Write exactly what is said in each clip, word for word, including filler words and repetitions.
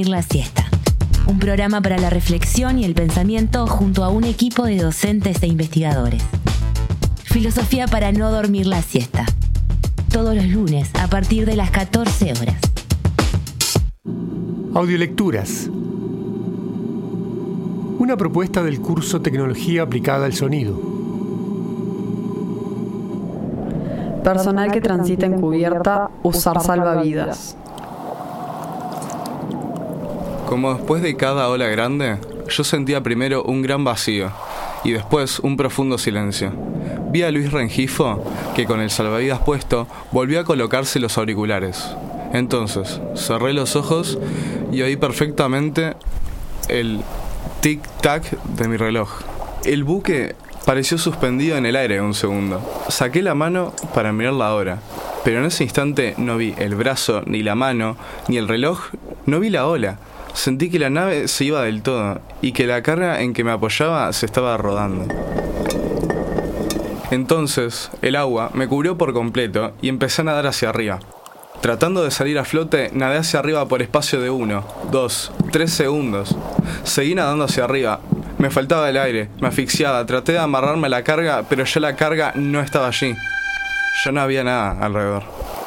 La siesta, un programa para la reflexión y el pensamiento junto a un equipo de docentes e investigadores. Filosofía para no dormir la siesta. Todos los lunes a partir de las catorce horas. Audiolecturas. Una propuesta del curso Tecnología aplicada al sonido. Personal que transita en cubierta, usar salvavidas. Como después de cada ola grande, yo sentía primero un gran vacío y después un profundo silencio. Vi a Luis Rengifo, que con el salvavidas puesto volvió a colocarse los auriculares. Entonces, cerré los ojos y oí perfectamente el tic-tac de mi reloj. El buque pareció suspendido en el aire un segundo. Saqué la mano para mirar la hora, pero en ese instante no vi el brazo, ni la mano, ni el reloj, no vi la ola. Sentí que la nave se iba del todo y que la carga en que me apoyaba se estaba rodando. Entonces, el agua me cubrió por completo y empecé a nadar hacia arriba. Tratando de salir a flote, nadé hacia arriba por espacio de uno, dos, tres segundos. Seguí nadando hacia arriba. Me faltaba el aire, me asfixiaba, traté de amarrarme a la carga, pero ya la carga no estaba allí. Ya no había nada alrededor.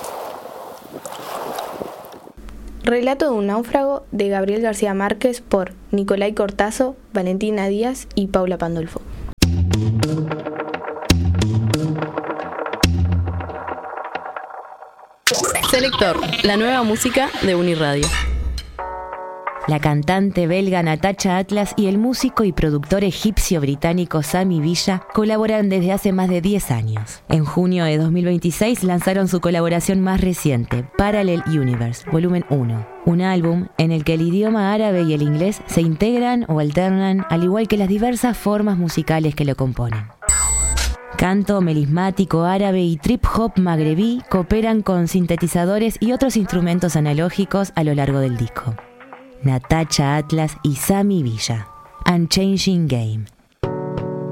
Relato de un náufrago de Gabriel García Márquez por Nicolai Cortazo, Valentina Díaz y Paula Pandolfo. Selector, la nueva música de Uniradio. La cantante belga Natacha Atlas y el músico y productor egipcio-británico Sami Villa colaboran desde hace más de diez años. En junio de dos mil veintiséis lanzaron su colaboración más reciente, Parallel Universe, volumen uno. Un álbum en el que el idioma árabe y el inglés se integran o alternan, al igual que las diversas formas musicales que lo componen. Canto melismático árabe y trip hop magrebí cooperan con sintetizadores y otros instrumentos analógicos a lo largo del disco. Natacha Atlas y Sami Villa. Unchanging Game.